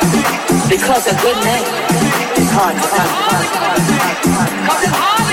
Because a good name is hard to find. Because it's hard